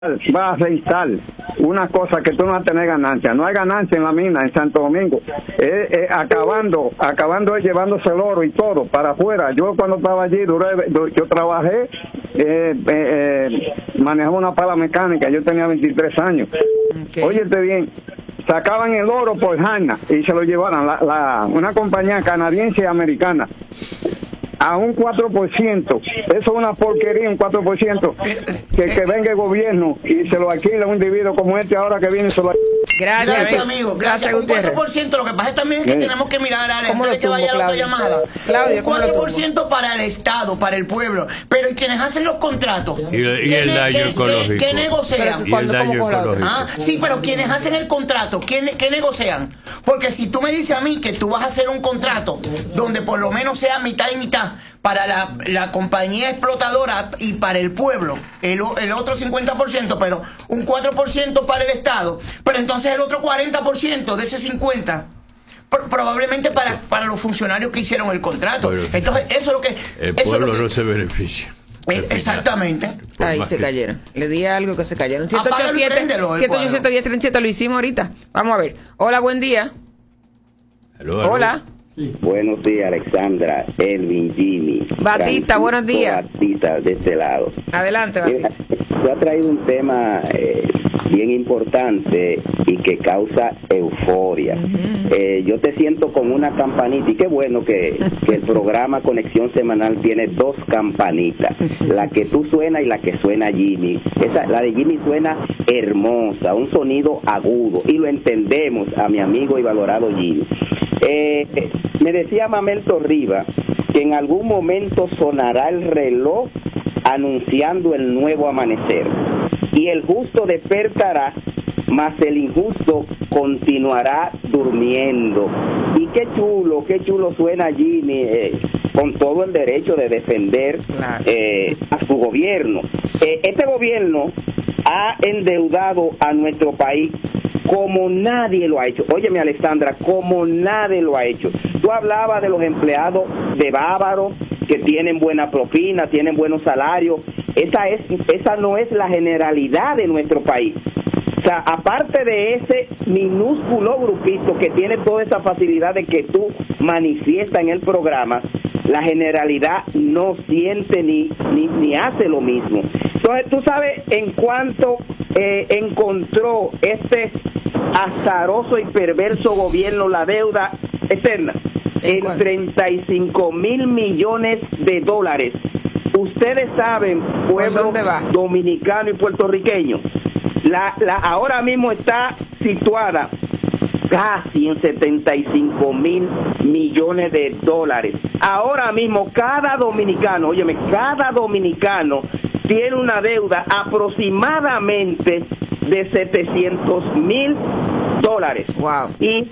va a reinstar una cosa que tú no vas a tener ganancia. No hay ganancia en la mina en Santo Domingo. Acabando llevándose el oro y todo para afuera. Yo cuando estaba allí, yo trabajé, manejaba una pala mecánica, yo tenía 23 años. Okay. Óyete bien, sacaban el oro por jarna y se lo llevaran una compañía canadiense y americana a un 4%. Eso es una porquería, un 4%. Que venga el gobierno y se lo alquila a un individuo como este ahora que viene y se lo alquila. Gracias, amigo. Gracias. Un 4%. Lo que pasa también es que tenemos que mirar antes de que vaya la otra llamada. Claudia, un 4% para el Estado, para el pueblo. Pero ¿y quienes hacen los contratos? Y el daño ecológico. ¿Qué negocian? Y el daño ecológico. Sí, pero quienes hacen el contrato, ¿qué negocian? Porque si tú me dices a mí que tú vas a hacer un contrato donde por lo menos sea mitad y mitad para la compañía explotadora y para el pueblo, el otro 50%, pero un 4% para el Estado, pero entonces el otro 40% de ese 50% probablemente para los funcionarios que hicieron el contrato. Bueno, entonces eso es lo que el pueblo no se beneficia. Exactamente. Ahí se cayeron. Le di algo que se cayeron. 187 lo hicimos ahorita. Vamos a ver. Hola, buen día. Hola. Sí. Buenos días, Alexandra, Elvin, Jimmy. Batista, buenos días. Batista, de este lado. Adelante, Batista. Tú has traído un tema bien importante y que causa euforia. Yo te siento con una campanita y qué bueno que el programa Conexión Semanal tiene dos campanitas. La que tú suena y la que suena Jimmy. La de Jimmy suena hermosa, un sonido agudo y lo entendemos a mi amigo y valorado Jimmy. Me decía Mamel Torriba que en algún momento sonará el reloj anunciando el nuevo amanecer y el justo despertará, mas el injusto continuará durmiendo. Y qué chulo suena Jimmy, con todo el derecho de defender a su gobierno. Este gobierno ha endeudado a nuestro país como nadie lo ha hecho. Óyeme, Alexandra, como nadie lo ha hecho. Tú hablabas de los empleados de Bávaro que tienen buena propina, tienen buenos salarios. Esa no es la generalidad de nuestro país. O sea, aparte de ese minúsculo grupito que tiene toda esa facilidad de que tú manifiestas en el programa, la generalidad no siente ni hace lo mismo. Entonces, tú sabes en cuánto encontró este azaroso y perverso gobierno la deuda externa, en 35,000 millones de dólares. Ustedes saben, pueblo dominicano y puertorriqueño, ahora mismo está situada casi en 75,000 millones de dólares. Ahora mismo cada dominicano, óyeme, cada dominicano tiene una deuda aproximadamente de 700,000 dólares. Wow. Y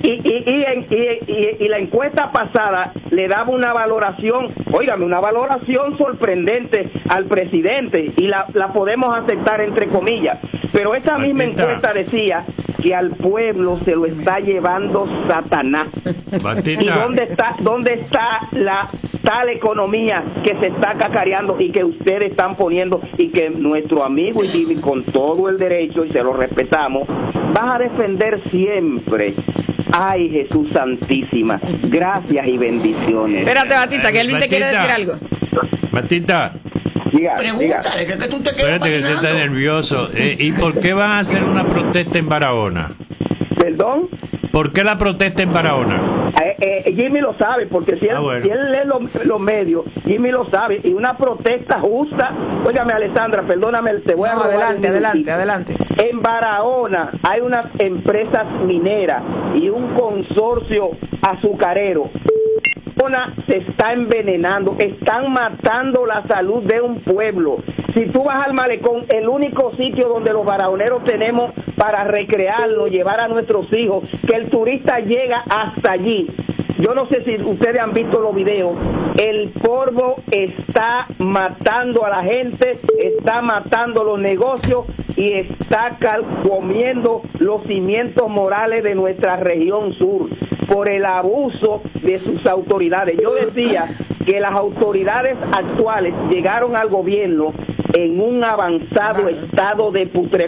la encuesta pasada le daba una valoración, óigame, una valoración sorprendente al presidente, y la podemos aceptar entre comillas, pero esa misma encuesta decía que al pueblo se lo está llevando Satanás. Batista. ¿Y dónde está la tal economía que se está cacareando y que ustedes están poniendo, y que nuestro amigo y Jimmy, con todo el derecho, y se lo respetamos, vas a defender siempre? Ay, Jesús Santísima, gracias y bendiciones. Espérate, Batista, que él te quiere decir algo. Batista, pregúntale, que tú te quedas espérate, que usted está nervioso. ¿Y por qué van a hacer una protesta en Barahona? ¿Perdón? ¿Por qué la protesta en Barahona? Jimmy lo sabe, porque si él lee los medios, Jimmy lo sabe, y una protesta justa. Óigame, Alessandra, perdóname, te voy a adelante. En Barahona hay unas empresas mineras y un consorcio azucarero. Se está envenenando, están matando la salud de un pueblo. Si tú vas al malecón, el único sitio donde los barahoneros tenemos para recrearnos, llevar a nuestros hijos, que el turista llega hasta allí. Yo no sé si ustedes han visto los videos. El polvo está matando a la gente, está matando los negocios y está comiendo los cimientos morales de nuestra región sur por el abuso de sus autoridades. Yo decía que las autoridades actuales llegaron al gobierno en un avanzado estado de